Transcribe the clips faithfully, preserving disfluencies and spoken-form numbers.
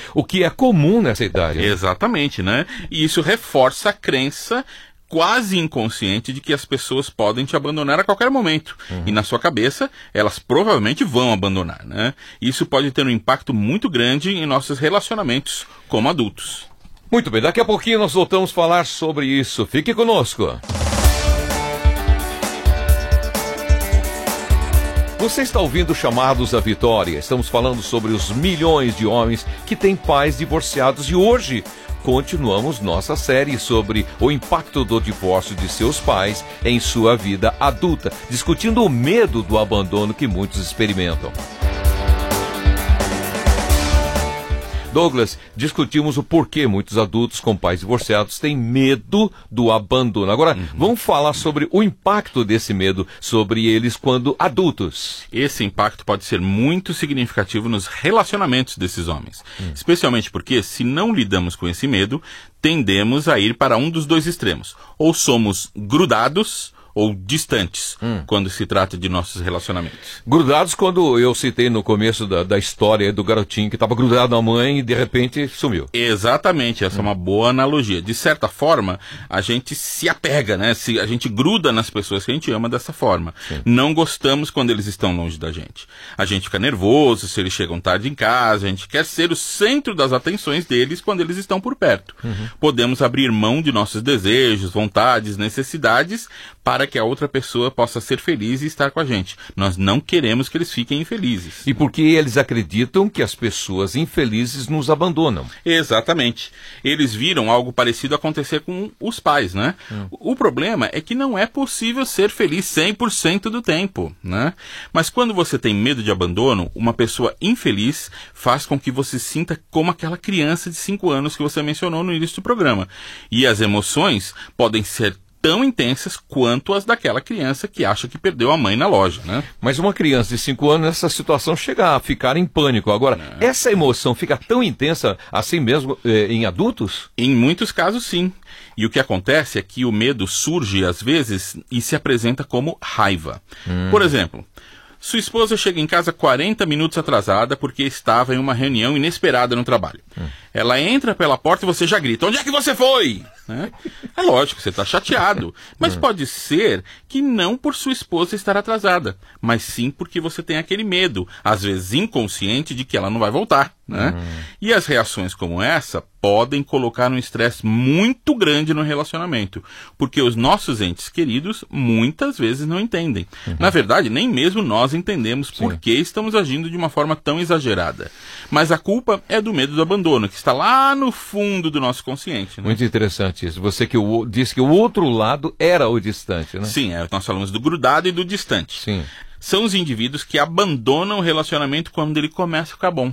o que é comum nessa idade. Né? Exatamente, né? E isso reforça a crença quase inconsciente de que as pessoas podem te abandonar a qualquer momento. Uhum. E na sua cabeça, elas provavelmente vão abandonar, né? Isso pode ter um impacto muito grande em nossos relacionamentos como adultos. Muito bem, daqui a pouquinho nós voltamos a falar sobre isso. Fique conosco. Você está ouvindo Chamados à Vitória. Estamos falando sobre os milhões de homens que têm pais divorciados e hoje continuamos nossa série sobre o impacto do divórcio de seus pais em sua vida adulta, discutindo o medo do abandono que muitos experimentam. Douglas, discutimos o porquê muitos adultos com pais divorciados têm medo do abandono. Agora, uhum. vamos falar sobre o impacto desse medo sobre eles quando adultos. Esse impacto pode ser muito significativo nos relacionamentos desses homens. Uhum. Especialmente porque, se não lidamos com esse medo, tendemos a ir para um dos dois extremos. Ou somos grudados ou distantes, hum. quando se trata de nossos relacionamentos. Grudados quando eu citei no começo da, da história do garotinho que estava grudado na mãe e de repente sumiu. Exatamente, essa hum. é uma boa analogia. De certa forma, a gente se apega, né? Se, a gente gruda nas pessoas que a gente ama dessa forma. Sim. Não gostamos quando eles estão longe da gente. A gente fica nervoso se eles chegam tarde em casa, a gente quer ser o centro das atenções deles quando eles estão por perto. Uhum. Podemos abrir mão de nossos desejos, vontades, necessidades para que a outra pessoa possa ser feliz e estar com a gente. Nós não queremos que eles fiquem infelizes. E porque eles acreditam que as pessoas infelizes nos abandonam. Exatamente. Eles viram algo parecido acontecer com os pais, né? Hum. O problema é que não é possível ser feliz cem por cento do tempo, né? Mas quando você tem medo de abandono, uma pessoa infeliz faz com que você sinta como aquela criança de cinco anos que você mencionou no início do programa. E as emoções podem ser tão intensas quanto as daquela criança que acha que perdeu a mãe na loja, né? Mas uma criança de cinco anos, nessa situação, chega a ficar em pânico. Agora, é. essa emoção fica tão intensa assim mesmo eh, em adultos? Em muitos casos, sim. E o que acontece é que o medo surge, às vezes, e se apresenta como raiva. Hum. Por exemplo, sua esposa chega em casa quarenta minutos atrasada porque estava em uma reunião inesperada no trabalho. Hum. Ela entra pela porta e você já grita, onde é que você foi? Né? É lógico, você está chateado. Mas hum. pode ser que não por sua esposa estar atrasada, mas sim porque você tem aquele medo, às vezes inconsciente, de que ela não vai voltar. Né? Hum. E as reações como essa podem colocar um estresse muito grande no relacionamento, porque os nossos entes queridos muitas vezes não entendem. Uhum. Na verdade, nem mesmo nós entendemos Sim. por que estamos agindo de uma forma tão exagerada. Mas a culpa é do medo do abandono, que está lá no fundo do nosso consciente. Né? Muito interessante isso. Você que o, disse que o outro lado era o distante, né? Sim, é, nós falamos do grudado e do distante. Sim. São os indivíduos que abandonam o relacionamento quando ele começa a ficar bom.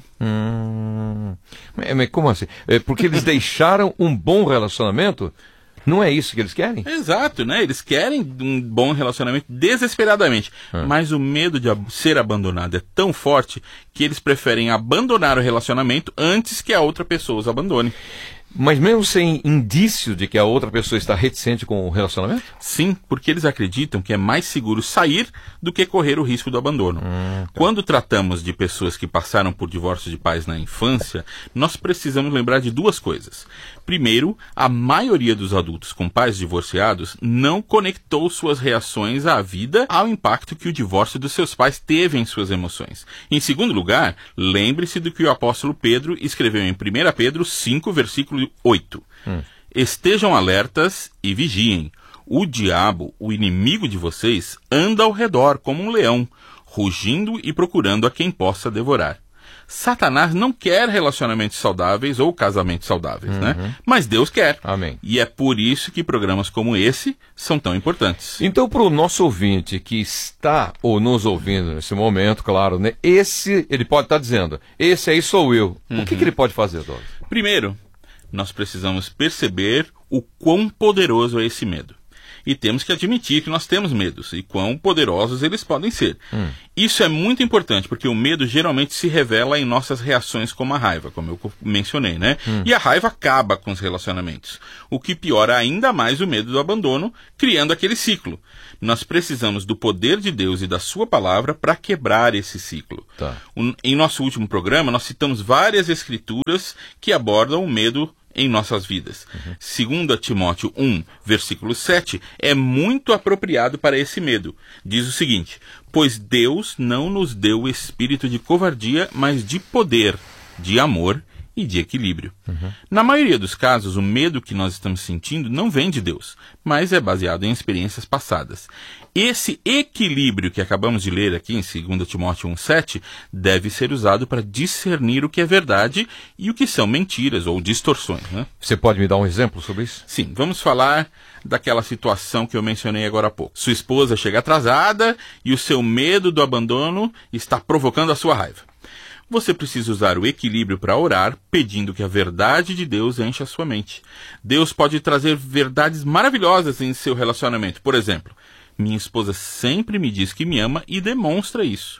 Hum, mas como assim? É porque eles deixaram um bom relacionamento? Não é isso que eles querem? Exato, né? Eles querem um bom relacionamento desesperadamente. Hum. Mas o medo de ab- ser abandonado é tão forte que eles preferem abandonar o relacionamento antes que a outra pessoa os abandone. Mas mesmo sem indício de que a outra pessoa está reticente com o relacionamento? Sim, porque eles acreditam que é mais seguro sair do que correr o risco do abandono. Hum, tá. Quando tratamos de pessoas que passaram por divórcio de pais na infância, nós precisamos lembrar de duas coisas. Primeiro, a maioria dos adultos com pais divorciados não conectou suas reações à vida ao impacto que o divórcio dos seus pais teve em suas emoções. Em segundo lugar, lembre-se do que o apóstolo Pedro escreveu em primeira Pedro cinco, versículo oito. Hum. Estejam alertas e vigiem. O diabo, o inimigo de vocês, anda ao redor como um leão, rugindo e procurando a quem possa devorar. Satanás não quer relacionamentos saudáveis ou casamentos saudáveis, uhum. né? Mas Deus quer. Amém. E é por isso que programas como esse são tão importantes. Então, para o nosso ouvinte que está ou nos ouvindo nesse momento, claro, né? Esse, ele pode estar dizendo, esse aí sou eu. Uhum. O que, que ele pode fazer, Douglas? Primeiro, nós precisamos perceber o quão poderoso é esse medo. e temos que admitir que nós temos medos e quão poderosos eles podem ser. Hum. Isso é muito importante, porque o medo geralmente se revela em nossas reações como a raiva, como eu mencionei, né? Hum. E a raiva acaba com os relacionamentos, o que piora ainda mais o medo do abandono, criando aquele ciclo. Nós precisamos do poder de Deus e da sua palavra para quebrar esse ciclo. Tá. Um, em nosso último programa, nós citamos várias escrituras que abordam o medo em nossas vidas. Uhum. Segundo Timóteo um, versículo sete, é muito apropriado para esse medo. Diz o seguinte: pois Deus não nos deu o espírito de covardia, mas de poder, de amor e de equilíbrio. Uhum. Na maioria dos casos, o medo que nós estamos sentindo não vem de Deus, mas é baseado em experiências passadas. Esse equilíbrio que acabamos de ler aqui em segundo Timóteo um, sete, deve ser usado para discernir o que é verdade e o que são mentiras ou distorções, né? Você pode me dar um exemplo sobre isso? Sim, vamos falar daquela situação que eu mencionei agora há pouco. Sua esposa chega atrasada e o seu medo do abandono está provocando a sua raiva. Você precisa usar o equilíbrio para orar, pedindo que a verdade de Deus encha a sua mente. Deus pode trazer verdades maravilhosas em seu relacionamento. Por exemplo, minha esposa sempre me diz que me ama e demonstra isso.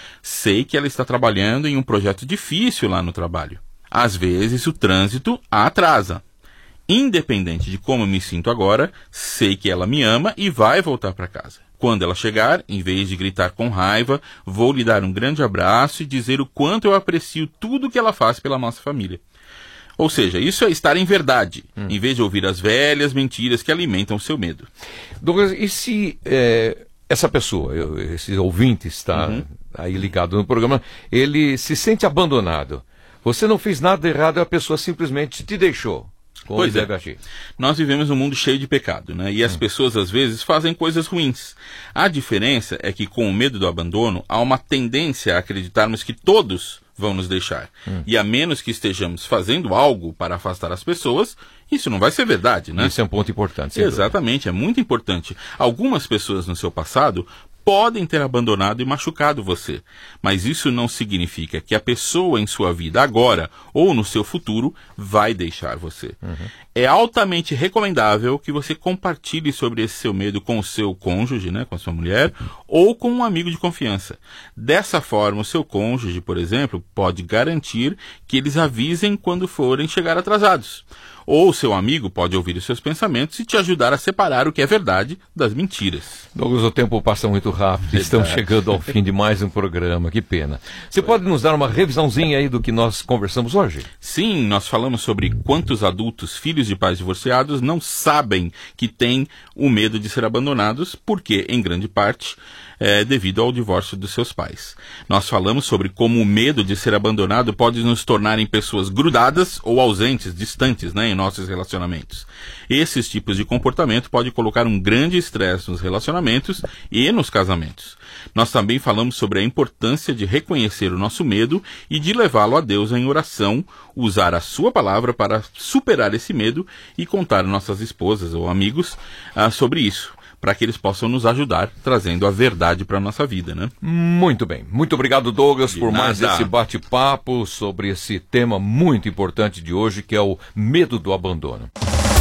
Sei que ela está trabalhando em um projeto difícil lá no trabalho. Às vezes o trânsito a atrasa. Independente de como eu me sinto agora, sei que ela me ama e vai voltar para casa. Quando ela chegar, em vez de gritar com raiva, vou lhe dar um grande abraço e dizer o quanto eu aprecio tudo que ela faz pela nossa família. Ou seja, isso é estar em verdade, hum. em vez de ouvir as velhas mentiras que alimentam o seu medo. Douglas, e se é, essa pessoa, eu, esse ouvinte está uhum. aí ligado no programa, ele se sente abandonado. Você não fez nada errado e a pessoa simplesmente te deixou. Como pois deve é. agir? Nós vivemos um mundo cheio de pecado, né? E as hum. pessoas às vezes fazem coisas ruins. A diferença é que com o medo do abandono há uma tendência a acreditarmos que todos vão nos deixar. Hum. E a menos que estejamos fazendo algo para afastar as pessoas, isso não vai ser verdade, né? Isso é um ponto importante. Exatamente, é muito importante. Algumas pessoas no seu passado podem ter abandonado e machucado você, mas isso não significa que a pessoa em sua vida agora ou no seu futuro vai deixar você. Uhum. É altamente recomendável que você compartilhe sobre esse seu medo com o seu cônjuge, né, com a sua mulher, ou com um amigo de confiança. Dessa forma, o seu cônjuge, por exemplo, pode garantir que eles avisem quando forem chegar atrasados. Ou o seu amigo pode ouvir os seus pensamentos e te ajudar a separar o que é verdade das mentiras. Douglas, o tempo passa muito rápido. Verdade. Estamos chegando ao fim de mais um programa. Que pena. Você pode nos dar uma revisãozinha aí do que nós conversamos hoje? Sim, nós falamos sobre quantos adultos, filhos de pais divorciados, não sabem que têm o medo de ser abandonados, porque, em grande parte, é devido ao divórcio dos seus pais. Nós falamos sobre como o medo de ser abandonado pode nos tornar em pessoas grudadas ou ausentes, distantes, né, em nossos relacionamentos. Esses tipos de comportamento podem colocar um grande estresse nos relacionamentos e nos casamentos. Nós também falamos sobre a importância de reconhecer o nosso medo e de levá-lo a Deus em oração, usar a sua palavra para superar esse medo e contar a nossas esposas ou amigos ah, sobre isso, para que eles possam nos ajudar, trazendo a verdade para a nossa vida, né? Muito bem. Muito obrigado, Douglas, de por nada. mais esse bate-papo sobre esse tema muito importante de hoje, que é o medo do abandono.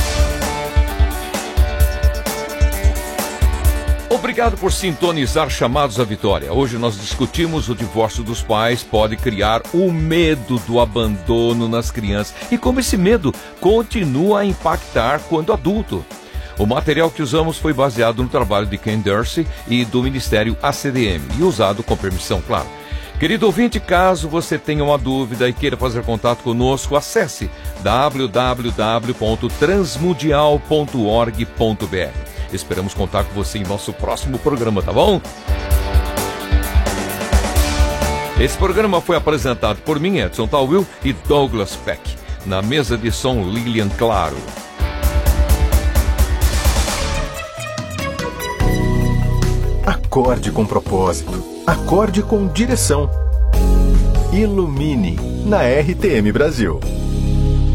Obrigado por sintonizar Chamados à Vitória. Hoje nós discutimos o divórcio dos pais pode criar o medo do abandono nas crianças e como esse medo continua a impactar quando adulto. O material que usamos foi baseado no trabalho de Ken Dorsey e do Ministério A C D M e usado com permissão, claro. Querido ouvinte, caso você tenha uma dúvida e queira fazer contato conosco, acesse w w w ponto transmundial ponto org ponto b r. Esperamos contar com você em nosso próximo programa, tá bom? Esse programa foi apresentado por mim, Edson Tawil e Douglas Peck. Na mesa de som, Lilian Claro. Acorde com propósito. Acorde com direção. Ilumine na R T M Brasil.